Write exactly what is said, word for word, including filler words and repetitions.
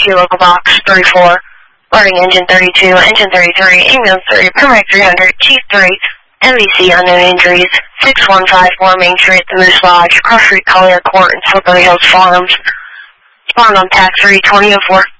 Rescue Local Box thirty-four, Loading Engine thirty-two, Engine thirty-three, Ambulance three, Permit three hundred, Chief three, M V C Unknown Injuries, six one five four Main Street, The Moose Lodge, Cross Street, Collier Court, and Slippery Hills Farms. Spawn on tax three twenty oh four.